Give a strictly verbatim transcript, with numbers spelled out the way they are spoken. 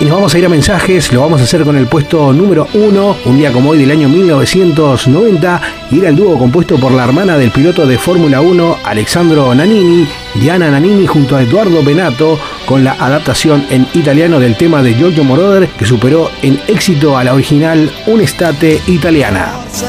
Y nos vamos a ir a mensajes, lo vamos a hacer con el puesto número uno, un día como hoy del año mil novecientos noventa, y era el dúo compuesto por la hermana del piloto de Fórmula uno, Alessandro Nannini, Diana Nannini junto a Edoardo Bennato, con la adaptación en italiano del tema de Giorgio Moroder, que superó en éxito a la original Un'estate italiana.